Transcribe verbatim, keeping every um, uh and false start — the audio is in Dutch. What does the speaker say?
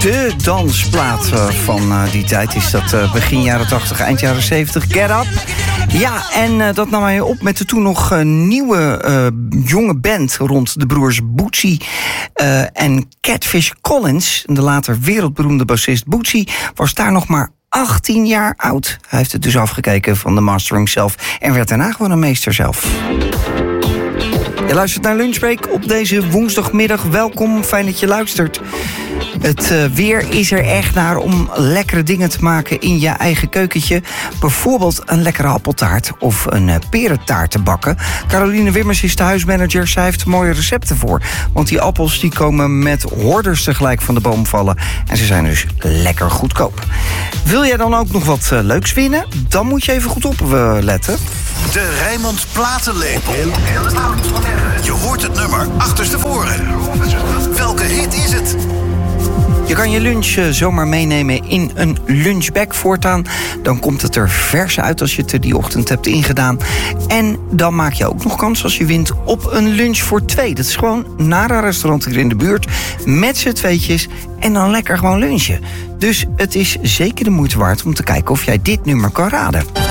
de dansplaat van uh, die tijd is dat uh, begin jaren tachtig, eind jaren zeventig. Get Up. Ja, en uh, dat nam hij op met de toen nog uh, nieuwe uh, jonge band rond de broers Bootsy uh, en Catfish Collins. De later wereldberoemde bassist Bootsy was daar nog maar achttien jaar oud. Hij heeft het dus afgekeken van de mastering zelf en werd daarna gewoon een meester zelf. Je luistert naar Lunchbreak op deze woensdagmiddag. Welkom, fijn dat je luistert. Het uh, weer is er echt naar om lekkere dingen te maken in je eigen keukentje. Bijvoorbeeld een lekkere appeltaart of een uh, perentaart te bakken. Caroline Wimmers is de huismanager. Zij heeft mooie recepten voor. Want die appels die komen met horders tegelijk van de boom vallen. En ze zijn dus lekker goedkoop. Wil jij dan ook nog wat uh, leuks winnen? Dan moet je even goed opletten. Uh, de Rijnmond Platenlepel. Je hoort het nummer achterstevoren. Welke hit is het? Je kan je lunch uh, zomaar meenemen in een lunchbag voortaan. Dan komt het er vers uit als je het er die ochtend hebt ingedaan. En dan maak je ook nog kans als je wint op een lunch voor twee. Dat is gewoon naar een restaurant hier in de buurt met z'n tweetjes en dan lekker gewoon lunchen. Dus het is zeker de moeite waard om te kijken of jij dit nummer kan raden.